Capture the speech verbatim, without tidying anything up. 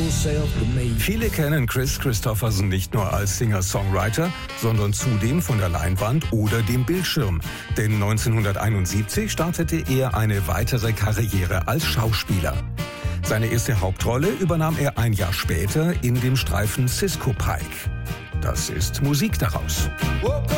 Viele kennen Kris Kristofferson nicht nur als Singer-Songwriter, sondern zudem von der Leinwand oder dem Bildschirm. Denn neunzehnhunderteinundsiebzig startete er eine weitere Karriere als Schauspieler. Seine erste Hauptrolle übernahm er ein Jahr später in dem Streifen Cisco Pike. Das ist Musik daraus.